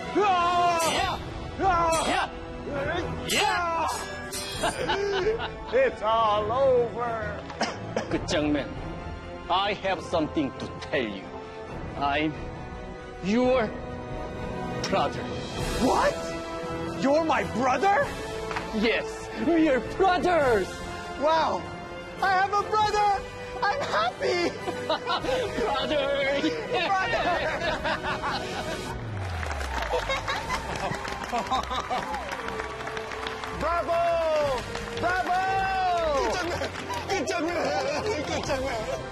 It's all over. 끝장맨, I have something to tell you. I'm your brother. What? You're my brother? Yes, we are brothers. Wow. I have a brother. I'm happy. Brother. Bravo! Bravo! Good job, man. Good job, man. Good job, man.